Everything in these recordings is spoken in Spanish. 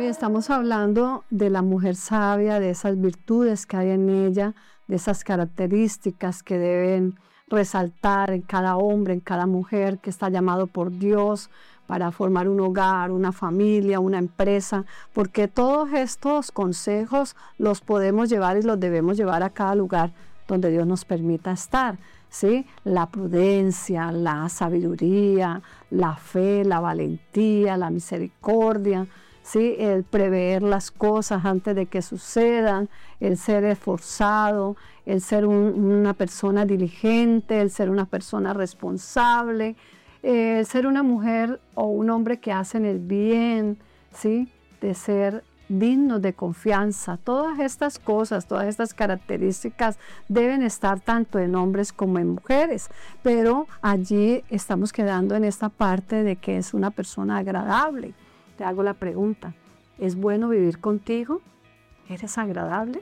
estamos hablando de la mujer sabia, de esas virtudes que hay en ella, de esas características que deben resaltar en cada hombre, en cada mujer que está llamado por Dios para formar un hogar, una familia, una empresa, porque todos estos consejos los podemos llevar y los debemos llevar a cada lugar donde Dios nos permita estar, ¿sí? La prudencia, la sabiduría, la fe, la valentía, la misericordia, ¿sí? El prever las cosas antes de que sucedan, el ser esforzado, el ser una persona diligente, el ser una persona responsable, el ser una mujer o un hombre que hacen el bien, ¿sí? De ser dignos de confianza. Todas estas cosas, todas estas características deben estar tanto en hombres como en mujeres, pero allí estamos quedando en esta parte de que es una persona agradable. Te hago la pregunta, ¿es bueno vivir contigo? ¿Eres agradable?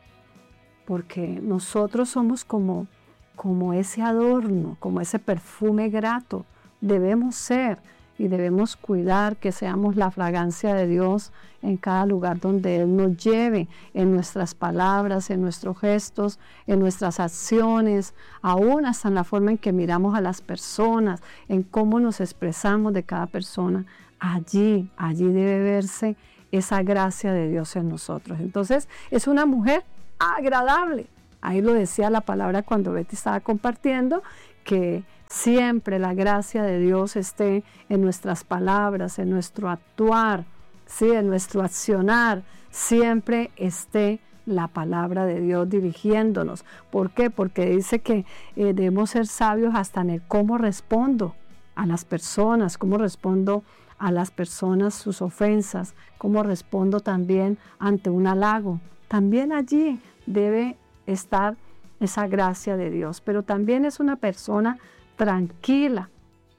Porque nosotros somos como ese adorno, como ese perfume grato. Debemos ser y debemos cuidar que seamos la fragancia de Dios en cada lugar donde Él nos lleve, en nuestras palabras, en nuestros gestos, en nuestras acciones, aún hasta en la forma en que miramos a las personas, en cómo nos expresamos de cada persona. Allí debe verse esa gracia de Dios en nosotros. Entonces, es una mujer agradable. Ahí lo decía la palabra cuando Betty estaba compartiendo, que siempre la gracia de Dios esté en nuestras palabras, en nuestro actuar, ¿sí? En nuestro accionar, siempre esté la palabra de Dios dirigiéndonos. ¿Por qué? Porque dice que debemos ser sabios hasta en el cómo respondo a las personas, cómo respondo a las personas sus ofensas, cómo respondo también ante un halago. También allí debe estar esa gracia de Dios, pero también es una persona tranquila,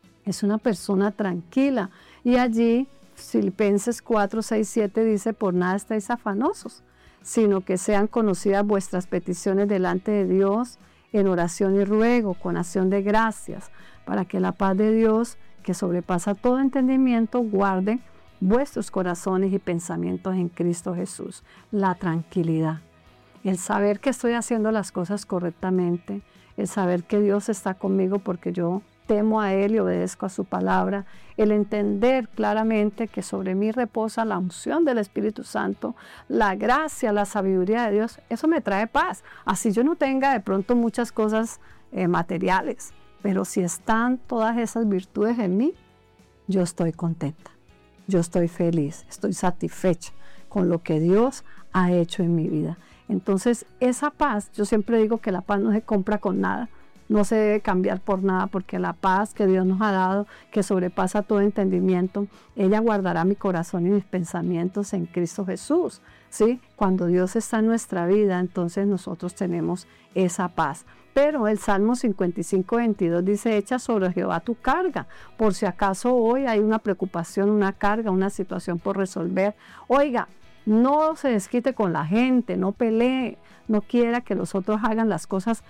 y allí Filipenses 4, 6, 7 dice, por nada estáis afanosos, sino que sean conocidas vuestras peticiones delante de Dios en oración y ruego, con acción de gracias, para que la paz de Dios, que sobrepasa todo entendimiento, guarde vuestros corazones y pensamientos en Cristo Jesús. La tranquilidad, el saber que estoy haciendo las cosas correctamente, el saber que Dios está conmigo porque yo temo a Él y obedezco a su palabra, el entender claramente que sobre mí reposa la unción del Espíritu Santo, la gracia, la sabiduría de Dios, eso me trae paz. Así yo no tenga de pronto muchas cosas materiales, pero si están todas esas virtudes en mí, yo estoy contenta, yo estoy feliz, estoy satisfecha con lo que Dios ha hecho en mi vida. Entonces, esa paz, yo siempre digo que la paz no se compra con nada, no se debe cambiar por nada, porque la paz que Dios nos ha dado, que sobrepasa todo entendimiento, ella guardará mi corazón y mis pensamientos en Cristo Jesús, ¿sí? Cuando Dios está en nuestra vida, entonces nosotros tenemos esa paz. Pero el Salmo 55, 22 dice, echa sobre Jehová tu carga, por si acaso hoy hay una preocupación, una carga, una situación por resolver. Oiga, no se desquite con la gente, no pelee, no quiera que los otros hagan las cosas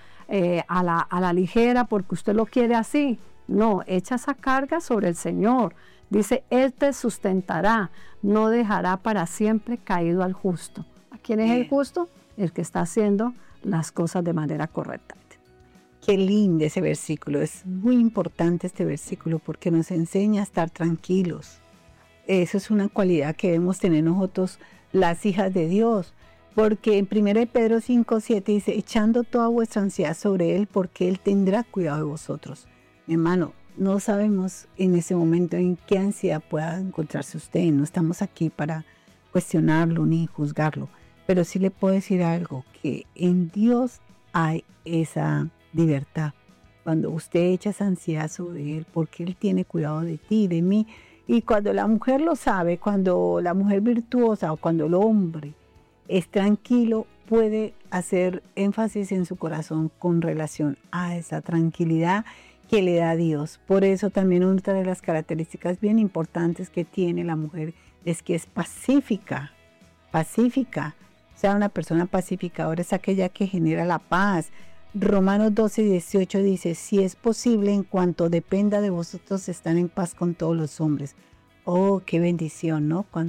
a la ligera porque usted lo quiere así. No, echa esa carga sobre el Señor. Dice, Él te sustentará, no dejará para siempre caído al justo. ¿A quién es el justo? El que está haciendo las cosas de manera correcta. Qué lindo ese versículo, es muy importante este versículo porque nos enseña a estar tranquilos. Eso es una cualidad que debemos tener nosotros, las hijas de Dios, porque en 1 Pedro 5, 7 dice, echando toda vuestra ansiedad sobre Él, porque Él tendrá cuidado de vosotros. Mi hermano, no sabemos en ese momento en qué ansiedad pueda encontrarse usted, no estamos aquí para cuestionarlo ni juzgarlo, pero sí le puedo decir algo, que en Dios hay esa libertad. Cuando usted echa esa ansiedad sobre Él, porque Él tiene cuidado de ti, de mí, y cuando la mujer lo sabe, cuando la mujer virtuosa o cuando el hombre es tranquilo, puede hacer énfasis en su corazón con relación a esa tranquilidad que le da Dios. Por eso también otra de las características bien importantes que tiene la mujer es que es pacífica. O sea, una persona pacificadora es aquella que genera la paz. Romanos 12, 18 dice, si es posible, en cuanto dependa de vosotros, estar en paz con todos los hombres. Oh, qué bendición, ¿no? Cuando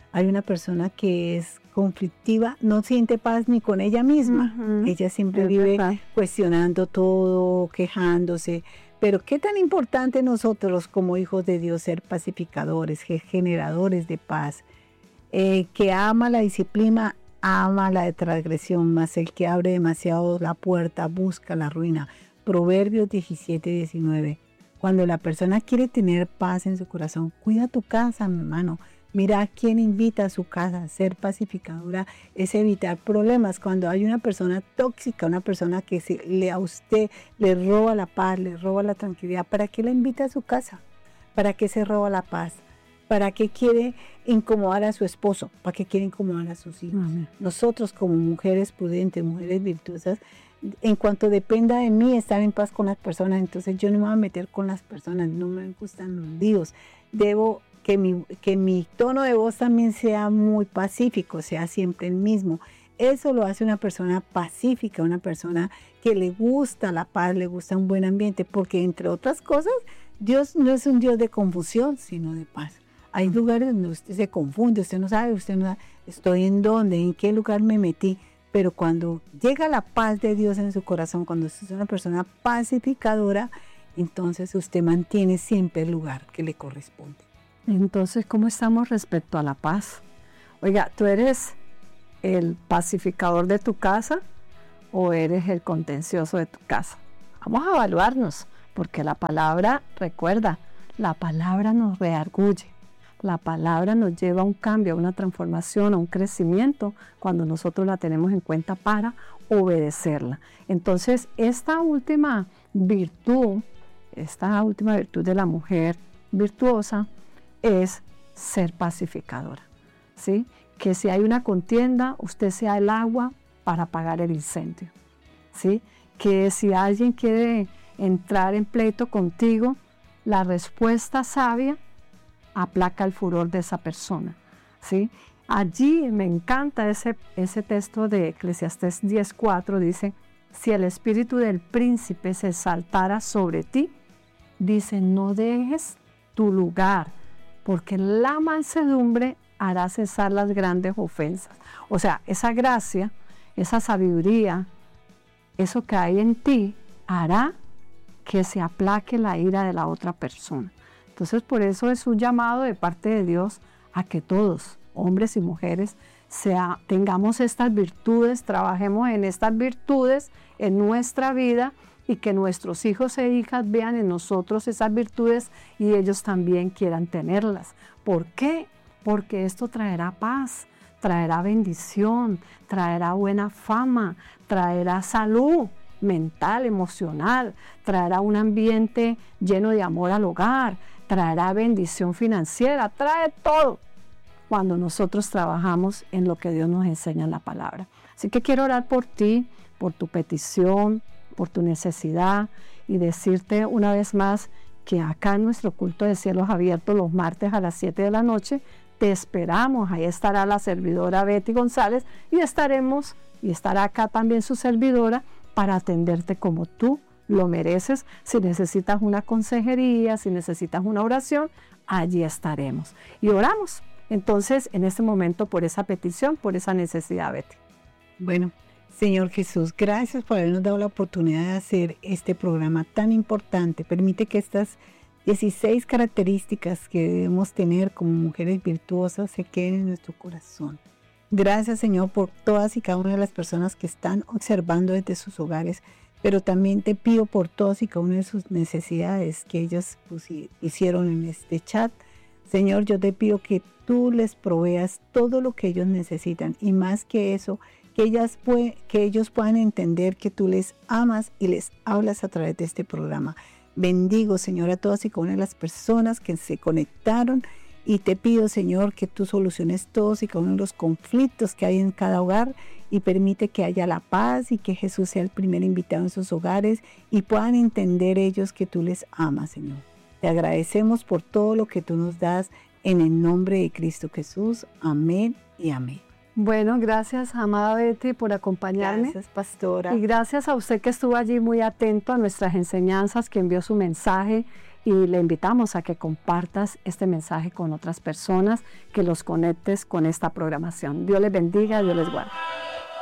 Hay una persona que es conflictiva, no siente paz ni con ella misma. Ella siempre vive cuestionando todo, quejándose. Pero qué tan importante nosotros como hijos de Dios ser pacificadores, generadores de paz. Que ama la disciplina, ama la transgresión, mas el que abre demasiado la puerta busca la ruina. Proverbios 17:19. Cuando la persona quiere tener paz en su corazón, cuida tu casa, mi hermano. Mira a quién invita a su casa. Ser pacificadora es evitar problemas. Cuando hay una persona tóxica, una persona que a usted le roba la paz, le roba la tranquilidad, ¿para qué la invita a su casa? ¿Para qué se roba la paz? ¿Para qué quiere incomodar a su esposo? ¿Para qué quiere incomodar a sus hijos? Nosotros como mujeres prudentes, mujeres virtuosas, en cuanto dependa de mí estar en paz con las personas, entonces yo no me voy a meter con las personas, no me gustan los líos. Debo que mi tono de voz también sea muy pacífico, sea siempre el mismo. Eso lo hace una persona pacífica, una persona que le gusta la paz, le gusta un buen ambiente, porque entre otras cosas, Dios no es un Dios de confusión, sino de paz. Hay lugares donde usted se confunde, usted no sabe, estoy en dónde, en qué lugar me metí. Pero cuando llega la paz de Dios en su corazón, cuando usted es una persona pacificadora, entonces usted mantiene siempre el lugar que le corresponde. Entonces, ¿cómo estamos respecto a la paz? Oiga, ¿tú eres el pacificador de tu casa o eres el contencioso de tu casa? Vamos a evaluarnos, porque la palabra, recuerda, la palabra nos redarguye. La palabra nos lleva a un cambio, a una transformación, a un crecimiento, cuando nosotros la tenemos en cuenta para obedecerla. Entonces, esta última virtud de la mujer virtuosa es ser pacificadora, ¿sí? Que si hay una contienda, usted sea el agua para apagar el incendio, ¿sí? Que si alguien quiere entrar en pleito contigo, la respuesta sabia aplaca el furor de esa persona, ¿sí? Allí me encanta ese texto de Eclesiastés 10:4, dice, si el espíritu del príncipe se exaltara sobre ti, dice, no dejes tu lugar, porque la mansedumbre hará cesar las grandes ofensas. O sea, esa gracia, esa sabiduría, eso que hay en ti, hará que se aplaque la ira de la otra persona. Entonces, por eso es un llamado de parte de Dios a que todos, hombres y mujeres, tengamos estas virtudes, trabajemos en estas virtudes en nuestra vida y que nuestros hijos e hijas vean en nosotros esas virtudes y ellos también quieran tenerlas. ¿Por qué? Porque esto traerá paz, traerá bendición, traerá buena fama, traerá salud mental, emocional, traerá un ambiente lleno de amor al hogar, traerá bendición financiera, trae todo cuando nosotros trabajamos en lo que Dios nos enseña en la palabra. Así que quiero orar por ti, por tu petición, por tu necesidad y decirte una vez más que acá en nuestro culto de cielos abiertos los martes a las 7 de la noche te esperamos. Ahí estará la servidora Betty González y estará acá también su servidora para atenderte como tú lo mereces. Si necesitas una consejería, si necesitas una oración, allí estaremos. Y oramos entonces en este momento por esa petición, por esa necesidad, Betty. Bueno, Señor Jesús, gracias por habernos dado la oportunidad de hacer este programa tan importante. Permite que estas 16 características que debemos tener como mujeres virtuosas se queden en nuestro corazón. Gracias, Señor, por todas y cada una de las personas que están observando desde sus hogares, pero también te pido por todas y cada una de sus necesidades que ellos hicieron en este chat. Señor, yo te pido que tú les proveas todo lo que ellos necesitan y más que eso, que ellos puedan entender que tú les amas y les hablas a través de este programa. Bendigo, Señor, a todas y cada una de las personas que se conectaron y te pido, Señor, que tú soluciones todos y cada uno de los conflictos que hay en cada hogar y permite que haya la paz y que Jesús sea el primer invitado en sus hogares y puedan entender ellos que tú les amas, Señor. Te agradecemos por todo lo que tú nos das en el nombre de Cristo Jesús. Amén y amén. Bueno, gracias, amada Betty, por acompañarme. Gracias, pastora. Y gracias a usted que estuvo allí muy atento a nuestras enseñanzas, que envió su mensaje y le invitamos a que compartas este mensaje con otras personas, que los conectes con esta programación. Dios les bendiga, Dios les guarde.